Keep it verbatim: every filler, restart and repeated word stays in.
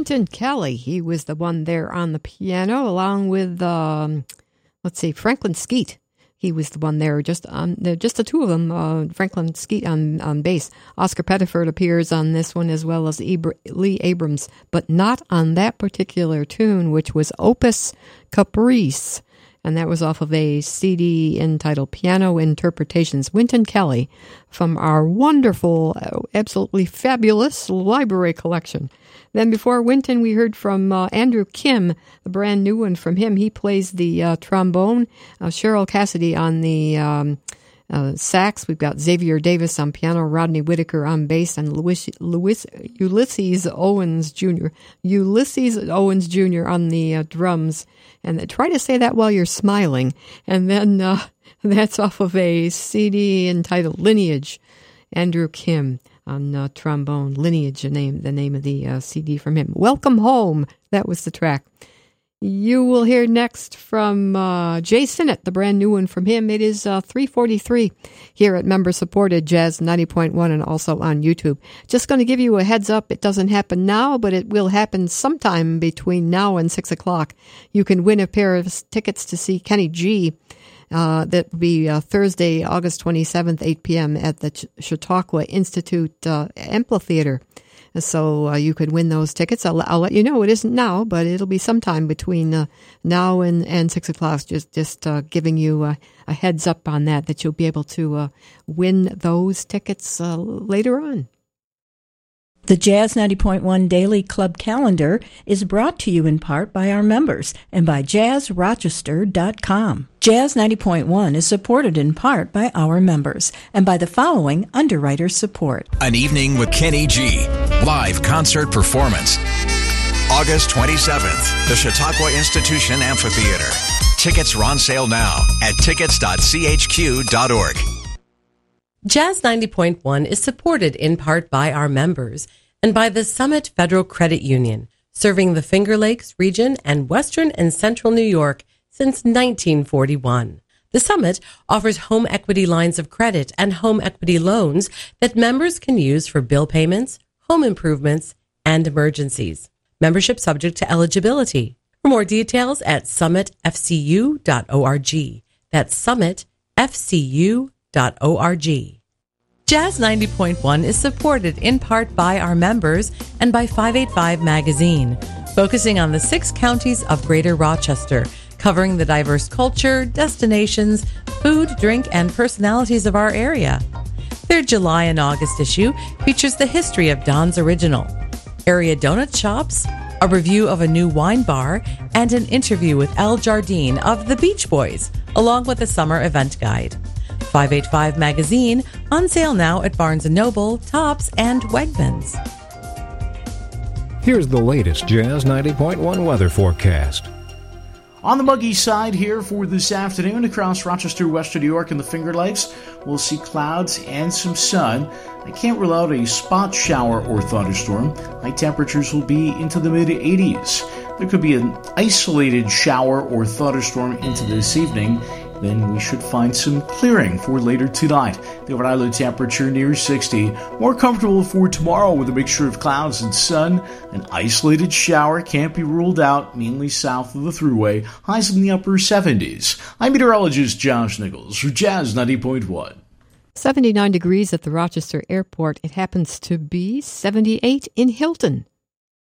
Wynton Kelly. He was the one there on the piano, along with, um, let's see, Franklin Skeet. He was the one there, just on just the two of them. Uh, Franklin Skeet on, on bass. Oscar Pettiford appears on this one, as well as Ebr- Lee Abrams, but not on that particular tune, which was Opus Caprice, and that was off of a C D entitled Piano Interpretations. Wynton Kelly, from our wonderful, absolutely fabulous library collection. Then before Wynton, we heard from uh, Andrew Kim, the brand new one from him. He plays the uh, trombone. Uh, Cheryl Cassidy on the um, uh, sax. We've got Xavier Davis on piano, Rodney Whitaker on bass, and Louis, Louis, Ulysses Owens Junior Ulysses Owens Junior on the uh, drums. And try to say that while you're smiling. And then uh, that's off of a C D entitled Lineage. Andrew Kim on uh, trombone. Lineage, the name, the name of the uh, C D from him. Welcome Home. That was the track. You will hear next from uh, Jay Sinnott, the brand new one from him. It is uh, three forty-three here at member-supported Jazz ninety point one and also on YouTube. Just going to give you a heads up. It doesn't happen now, but it will happen sometime between now and six o'clock. You can win a pair of tickets to see Kenny G. Uh, that will be uh, Thursday, August twenty-seventh, eight p.m. at the Ch- Chautauqua Institute uh, Amphitheater. So uh, you could win those tickets. I'll, I'll let you know. It isn't now, but it'll be sometime between uh, now and, and six o'clock. Just just uh, giving you uh, a heads up on that, that you'll be able to uh, win those tickets uh, later on. The Jazz ninety point one Daily Club Calendar is brought to you in part by our members and by jazz rochester dot com. Jazz ninety point one is supported in part by our members and by the following underwriter support. An Evening with Kenny G. Live concert performance. August twenty-seventh, the Chautauqua Institution Amphitheater. Tickets are on sale now at tickets dot c h q dot org. Jazz ninety point one is supported in part by our members and by the Summit Federal Credit Union, serving the Finger Lakes region and western and central New York since nineteen forty-one. The Summit offers home equity lines of credit and home equity loans that members can use for bill payments, home improvements, and emergencies. Membership subject to eligibility. For more details at summit f c u dot org. That's summit f c u dot org. Jazz ninety point one is supported in part by our members and by five eighty-five Magazine, focusing on the six counties of Greater Rochester, covering the diverse culture, destinations, food, drink, and personalities of our area. Their July and August issue features the history of Don's Original, area donut shops, a review of a new wine bar, and an interview with El Jardine of the Beach Boys, along with a summer event guide. five eighty-five Magazine, on sale now at Barnes and Noble, Tops, and Wegmans. Here's the latest Jazz ninety point one weather forecast. On the muggy side here for this afternoon across Rochester, Western New York, and the Finger Lakes, we'll see clouds and some sun. I can't rule out a spot shower or thunderstorm. High temperatures will be into the mid eighties. There could be an isolated shower or thunderstorm into this evening. Then we should find some clearing for later tonight. The overnight low temperature near sixty. More comfortable for tomorrow with a mixture of clouds and sun. An isolated shower can't be ruled out, mainly south of the Thruway. Highs in the upper seventies. I'm meteorologist Josh Nichols for Jazz ninety point one. seventy-nine degrees at the Rochester Airport. It happens to be seventy-eight in Hilton.